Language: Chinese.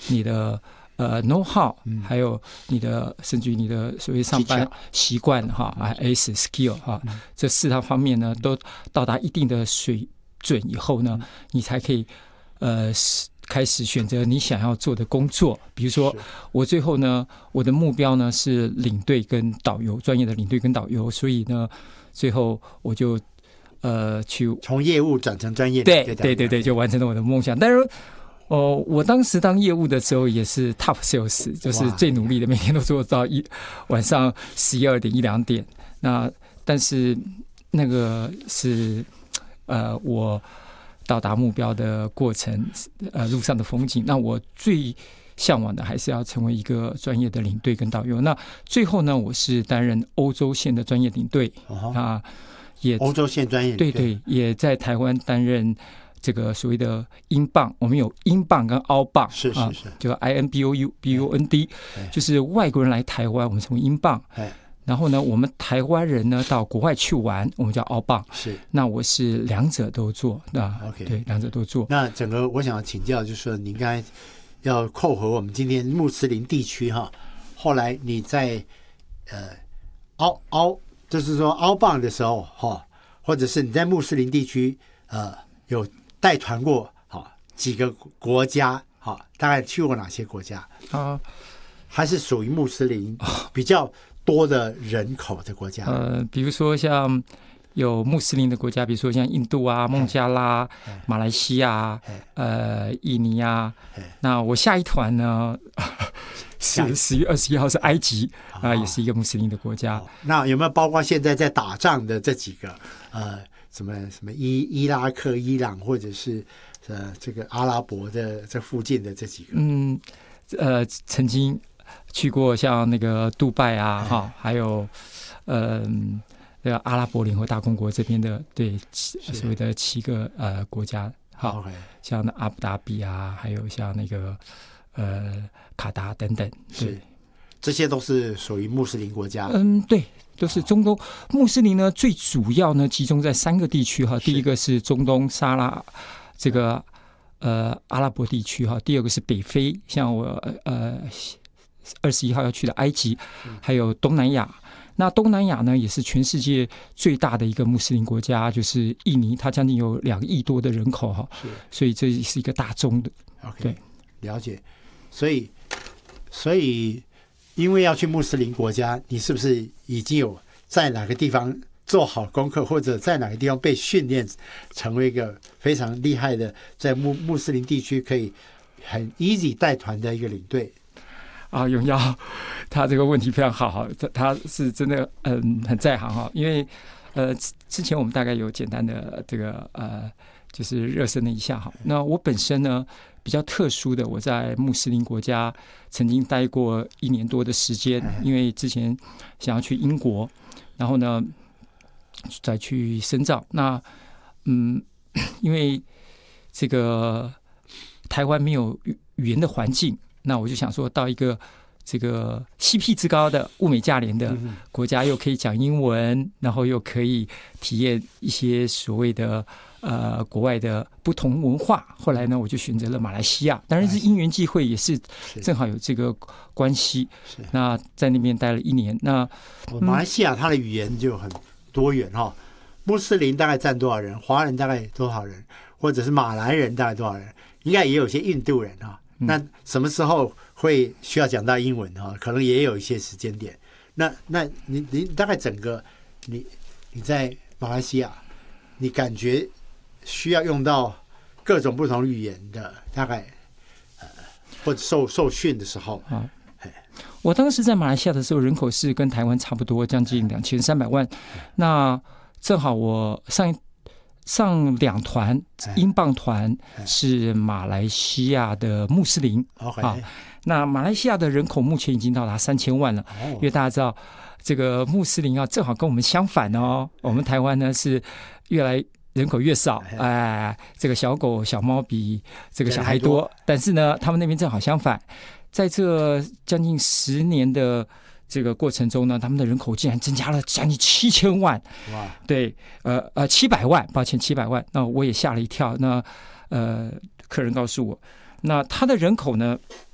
你的know how，还有你的甚至于你的所谓上班习惯哈，S skill 哈，这4大方面呢都到达一定的水准以后呢，你才可以开始选择你想要做的工作。比如说我最后呢，我的目标呢是领队跟导游，专业的领队跟导游，所以呢最后我就去从业务转成专业， 对，就完成了我的梦想。但是我当时当业务的时候也是 top sales， 就是最努力的，每天都做到晚上11、2点、1、2点。那但是那个是我到达目标的过程，路上的风景。那我最向往的还是要成为一个专业的领队跟导游。那最后呢，我是担任欧洲线的专业领队啊。也欧洲线专业对，也在台湾担任这个所谓的英镑，我们有英镑跟澳镑， 是， 就 INBOUND， 就是外国人来台湾，我们称为英镑。然后呢，我们台湾人呢到国外去玩，我们叫澳镑。 是， 那我是两者都做，对，两者都做。 那整个我想请教，就是说，你应该要扣合我们今天穆斯林地区哈，后来你在就是说澳镑的时候哈，或者是你在穆斯林地区有带团过几个国家大概去过哪些国家还是属于穆斯林比较多的人口的国家？ 比如说像有穆斯林的国家，比如说像印度啊、孟加拉、马来西亚、印尼啊。那我下一团呢？是10月21号是埃及也是一个穆斯林的国家。 那有没有包括现在在打仗的这几个什么伊拉克、伊朗，或者是这个阿拉伯的这附近的这几个？ 曾经去过像那个杜拜啊，还有阿拉伯联合大公国这边的，对，所谓的7个国家，像阿布达比啊，还有像那个卡达等等，对， 这些都是属于穆斯林国家。 对，都是中东穆斯林呢，最主要呢集中在3个地区哈。第一个是中东沙拉这个阿拉伯地区哈，第二个是北非，像我21号要去的埃及，还有东南亚。那东南亚呢，也是全世界最大的一个穆斯林国家，就是印尼，它将近有2亿多的人口哈，所以这是一个大宗的。对， 了解。所以因为要去穆斯林国家，你是不是已经有在哪个地方做好功课，或者在哪个地方被训练成为一个非常厉害的在穆斯林地区可以很 easy 带团的一个领队？ 永耀他这个问题非常好，他是真的很在行因为之前我们大概有简单的这个就是热身了一下那我本身呢比较特殊的，我在穆斯林国家曾经待过1年多的时间，因为之前想要去英国，然后呢再去深造。那因为这个台湾没有语言的环境，那我就想说到一个这个 CP 值高的物美价廉的国家，又可以讲英文，然后又可以体验一些所谓的国外的不同文化。后来呢，我就选择了马来西亚，当然是因缘际会，也是正好有这个关系。那在那边待了1年。那马来西亚它的语言就很多元穆斯林大概占多少人？华人大概多少人？或者是马来人大概多少人？应该也有些印度人那什么时候会需要讲到英文可能也有一些时间点。那你大概整个你在马来西亚，你感觉需要用到各种不同语言的，大概或者受训的时候我当时在马来西亚的时候，人口是跟台湾差不多，将近2300万。那正好我上2团英镑团是马来西亚的穆斯林那马来西亚的人口目前已经到达3000万了因为大家知道这个穆斯林正好跟我们相反我们台湾呢是越来人口越少这个小狗小猫比这个小孩多，但是呢他们那边正好相反，在这将近10年的这个过程中呢，他们的人口竟然增加了将近7000万，对，700万，抱歉，700万。那我也吓了一跳。那客人告诉我，那他的人口呢，